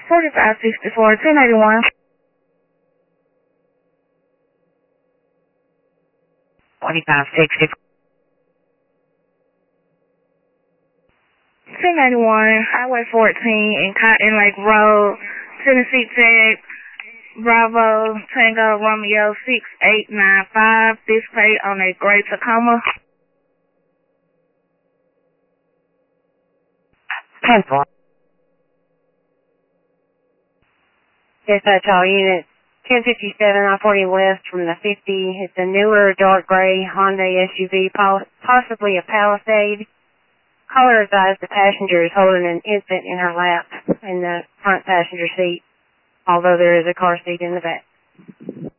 4564, 1081. 4560. 1081, Highway 14 in Cotton Lake Road, Tennessee Tech, Bravo, Tango, Romeo, 6895, display on a gray Tacoma. 10-4. Dispatch all units. 1057 I-40 west from the 50. It's a newer dark gray Honda SUV, possibly a Palisade. Caller advised the passenger is holding an infant in her lap in the front passenger seat, although there is a car seat in the back.